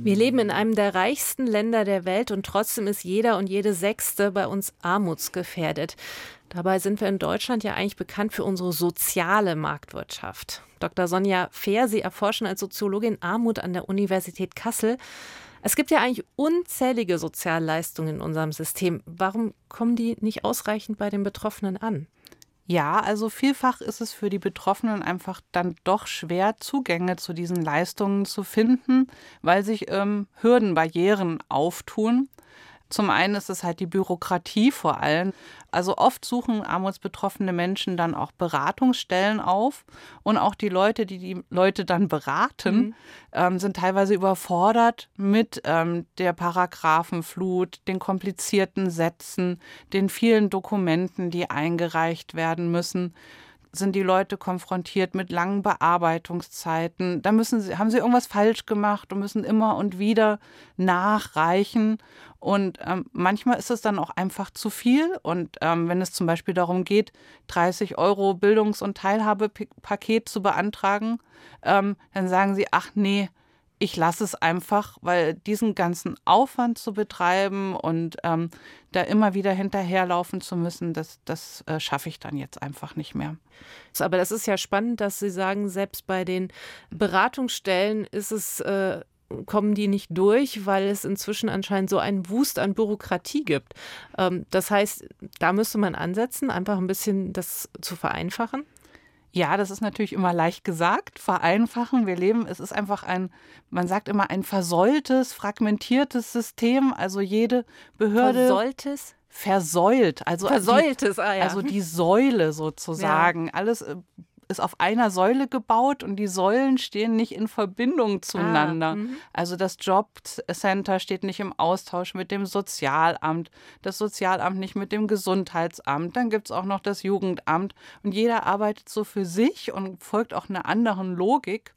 Wir leben in einem der reichsten Länder der Welt und trotzdem ist jeder und jede Sechste bei uns armutsgefährdet. Dabei sind wir in Deutschland ja eigentlich bekannt für unsere soziale Marktwirtschaft. Dr. Sonja Fehr, Sie erforschen als Soziologin Armut an der Universität Kassel. Es gibt ja eigentlich unzählige Sozialleistungen in unserem System. Warum kommen die nicht ausreichend bei den Betroffenen an? Ja, also vielfach ist es für die Betroffenen einfach dann doch schwer, Zugänge zu diesen Leistungen zu finden, weil sich Hürden, Barrieren auftun. Zum einen ist es halt die Bürokratie vor allem. Also oft suchen armutsbetroffene Menschen dann auch Beratungsstellen auf und auch die Leute, die die Leute dann beraten, sind teilweise überfordert mit der Paragraphenflut, den komplizierten Sätzen, den vielen Dokumenten, die eingereicht werden müssen. Sind die Leute konfrontiert mit langen Bearbeitungszeiten. Da haben sie irgendwas falsch gemacht und müssen immer und wieder nachreichen. Und manchmal ist es dann auch einfach zu viel. Und wenn es zum Beispiel darum geht, 30 € Bildungs- und Teilhabepaket zu beantragen, dann sagen sie, ach nee, ich lasse es einfach, weil diesen ganzen Aufwand zu betreiben und da immer wieder hinterherlaufen zu müssen, das schaffe ich dann jetzt einfach nicht mehr. Aber das ist ja spannend, dass Sie sagen, selbst bei den Beratungsstellen kommen die nicht durch, weil es inzwischen anscheinend so einen Wust an Bürokratie gibt. Das heißt, da müsste man ansetzen, einfach ein bisschen das zu vereinfachen. Ja, das ist natürlich immer leicht gesagt, vereinfachen. Es ist einfach man sagt immer ein versäultes, fragmentiertes System. Also jede Behörde versäult. Also Versäultes, also die Säule sozusagen. Ja. Alles ist auf einer Säule gebaut und die Säulen stehen nicht in Verbindung zueinander. Also das Jobcenter steht nicht im Austausch mit dem Sozialamt, das Sozialamt nicht mit dem Gesundheitsamt, dann gibt es auch noch das Jugendamt und jeder arbeitet so für sich und folgt auch einer anderen Logik.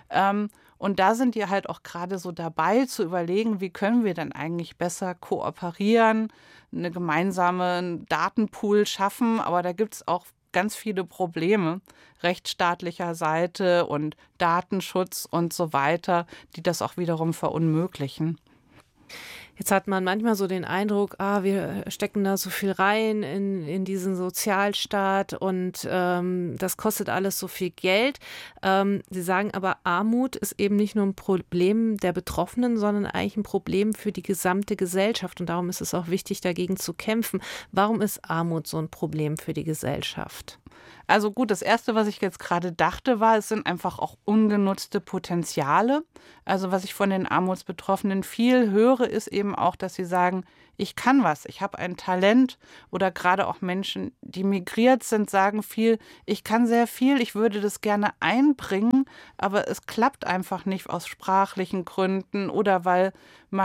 Und da sind die halt auch gerade so dabei zu überlegen, wie können wir denn eigentlich besser kooperieren, eine gemeinsame Datenpool schaffen, aber da gibt es auch ganz viele Probleme rechtsstaatlicher Seite und Datenschutz und so weiter, die das auch wiederum verunmöglichen. Jetzt hat man manchmal so den Eindruck, wir stecken da so viel rein in diesen Sozialstaat und das kostet alles so viel Geld. Sie sagen aber, Armut ist eben nicht nur ein Problem der Betroffenen, sondern eigentlich ein Problem für die gesamte Gesellschaft. Und darum ist es auch wichtig, dagegen zu kämpfen. Warum ist Armut so ein Problem für die Gesellschaft? Also gut, das Erste, was ich jetzt gerade dachte, es sind einfach auch ungenutzte Potenziale. Also was ich von den Armutsbetroffenen viel höre, ist eben auch, dass sie sagen, ich kann was, ich habe ein Talent. Oder gerade auch Menschen, die migriert sind, sagen viel, ich kann sehr viel, ich würde das gerne einbringen, aber es klappt einfach nicht aus sprachlichen Gründen oder weil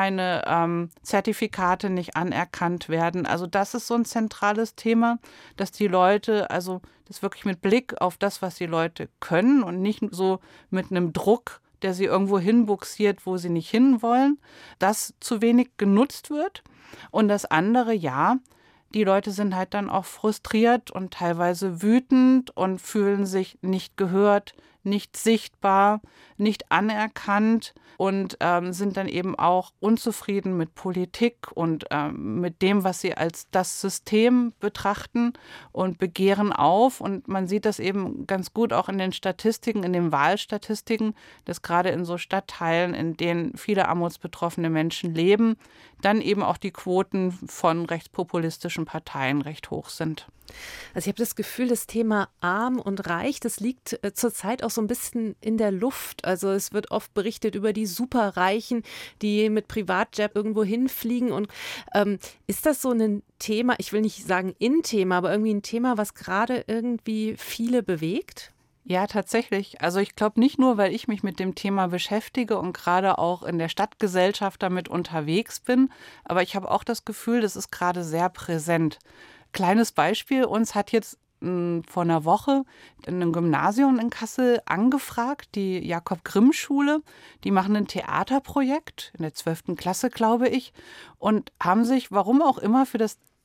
meine Zertifikate nicht anerkannt werden. Also das ist so ein zentrales Thema, dass die Leute, also das wirklich mit Blick auf das, was die Leute können und nicht so mit einem Druck, der sie irgendwo hinbuxiert, wo sie nicht hinwollen, dass zu wenig genutzt wird. Und das andere, ja, die Leute sind halt dann auch frustriert und teilweise wütend und fühlen sich nicht gehört, nicht sichtbar, nicht anerkannt und sind dann eben auch unzufrieden mit Politik und mit dem, was sie als das System betrachten und begehren auf. Und man sieht das eben ganz gut auch in den Statistiken, in den Wahlstatistiken, dass gerade in so Stadtteilen, in denen viele armutsbetroffene Menschen leben, dann eben auch die Quoten von rechtspopulistischen Parteien recht hoch sind. Also ich habe das Gefühl, das Thema arm und reich, das liegt zurzeit auch so ein bisschen in der Luft. Also es wird oft berichtet über die Superreichen, die mit Privatjet irgendwo hinfliegen. Und ist das so ein Thema, ich will nicht sagen In-Thema, aber irgendwie ein Thema, was gerade irgendwie viele bewegt? Ja, tatsächlich. Also ich glaube nicht nur, weil ich mich mit dem Thema beschäftige und gerade auch in der Stadtgesellschaft damit unterwegs bin, aber ich habe auch das Gefühl, das ist gerade sehr präsent. Kleines Beispiel, uns hat jetzt vor einer Woche in einem Gymnasium in Kassel angefragt, die Jakob-Grimm-Schule. Die machen ein Theaterprojekt in der 12. Klasse, glaube ich, und haben sich, warum auch immer, für das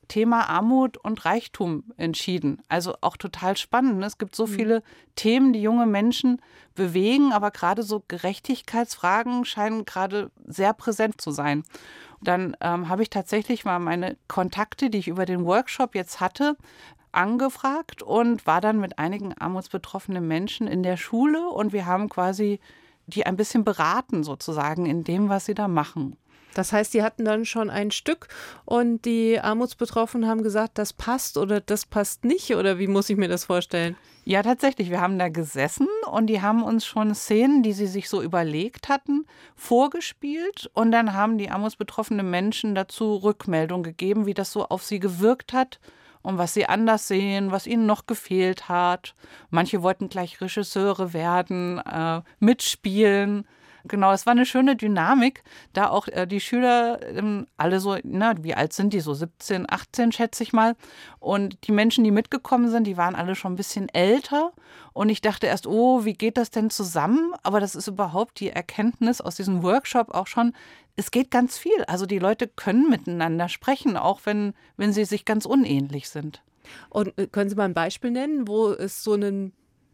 Thema Armut und Reichtum entschieden. Also auch total spannend. Es gibt so viele Themen, die junge Menschen bewegen, aber gerade so Gerechtigkeitsfragen scheinen gerade sehr präsent zu sein. Dann habe ich tatsächlich mal meine Kontakte, die ich über den Workshop jetzt hatte, angefragt und war dann mit einigen armutsbetroffenen Menschen in der Schule und wir haben quasi die ein bisschen beraten sozusagen in dem, was sie da machen. Das heißt, die hatten dann schon ein Stück und die Armutsbetroffenen haben gesagt, das passt oder das passt nicht, oder wie muss ich mir das vorstellen? Ja, tatsächlich. Wir haben da gesessen und die haben uns schon Szenen, die sie sich so überlegt hatten, vorgespielt. Und dann haben die armutsbetroffenen Menschen dazu Rückmeldung gegeben, wie das so auf sie gewirkt hat und was sie anders sehen, was ihnen noch gefehlt hat. Manche wollten gleich Regisseure werden, mitspielen. Genau, es war eine schöne Dynamik, da auch die Schüler alle so, wie alt sind die? So 17, 18 schätze ich mal. Und die Menschen, die mitgekommen sind, die waren alle schon ein bisschen älter. Und ich dachte erst, oh, wie geht das denn zusammen? Aber das ist überhaupt die Erkenntnis aus diesem Workshop auch schon, es geht ganz viel. Also die Leute können miteinander sprechen, auch wenn sie sich ganz unähnlich sind. Und können Sie mal ein Beispiel nennen, wo es so einen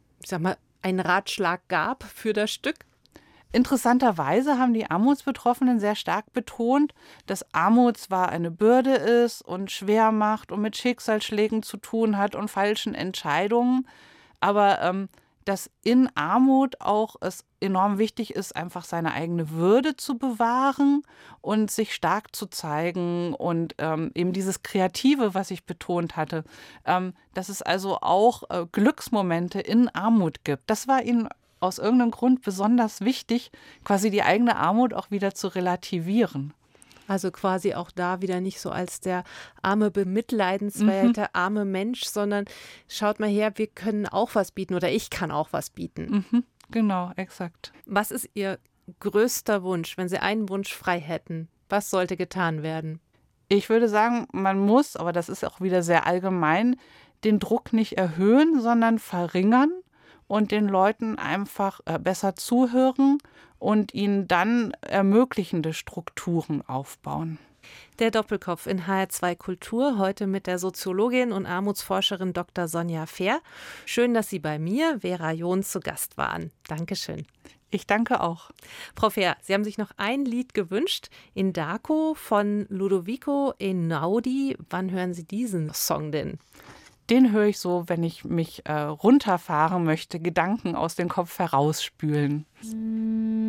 Ratschlag gab für das Stück? Interessanterweise haben die Armutsbetroffenen sehr stark betont, dass Armut zwar eine Bürde ist und schwer macht und mit Schicksalsschlägen zu tun hat und falschen Entscheidungen, aber dass in Armut auch es enorm wichtig ist, einfach seine eigene Würde zu bewahren und sich stark zu zeigen und eben dieses Kreative, was ich betont hatte, dass es also auch Glücksmomente in Armut gibt. Das war ihnen aus irgendeinem Grund besonders wichtig, quasi die eigene Armut auch wieder zu relativieren. Also quasi auch da wieder nicht so als der arme, bemitleidenswerte, arme Mensch, sondern schaut mal her, wir können auch was bieten oder ich kann auch was bieten. Genau, exakt. Was ist Ihr größter Wunsch, wenn Sie einen Wunsch frei hätten? Was sollte getan werden? Ich würde sagen, man muss, aber das ist auch wieder sehr allgemein, den Druck nicht erhöhen, sondern verringern und den Leuten einfach besser zuhören und ihnen dann ermöglichende Strukturen aufbauen. Der Doppelkopf in HR2 Kultur, heute mit der Soziologin und Armutsforscherin Dr. Sonja Fehr. Schön, dass Sie bei mir, Vera John, zu Gast waren. Dankeschön. Ich danke auch. Frau Fehr, Sie haben sich noch ein Lied gewünscht, Indako von Ludovico Einaudi. Wann hören Sie diesen Song denn? Den höre ich so, wenn ich mich runterfahren möchte, Gedanken aus dem Kopf herausspülen.